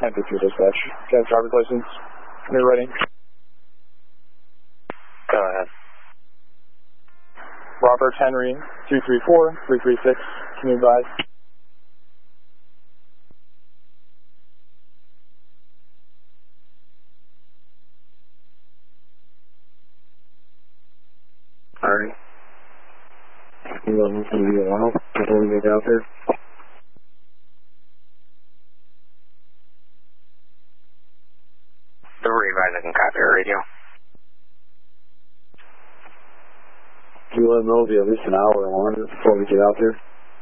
Happy to dispatch. Got driver's license. When you're ready. Go ahead. Robert Henry, 234-336. Can you advise? Alright. You want me to be a while before we get out there? The revise, I can copy your radio. Can you let them know it'll be at least an hour longer before we get out there?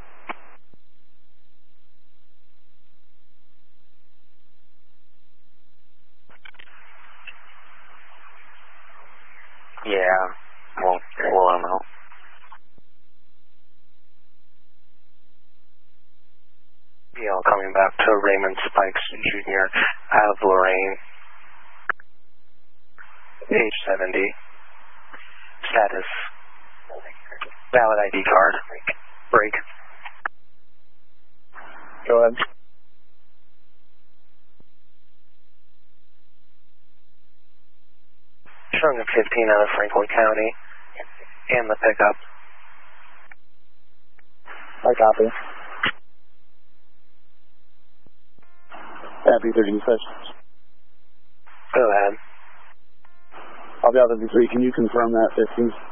Yeah, we'll let them know. BL coming back to Raymond Spikes Jr. out of Lorraine. Age 70. Status. Valid ID card. Break. Go ahead. Showing a 15 out of Franklin County. And the pickup. I copy. Happy 30 dispatch. Go ahead. I'll be out there this week. Can you confirm that 15?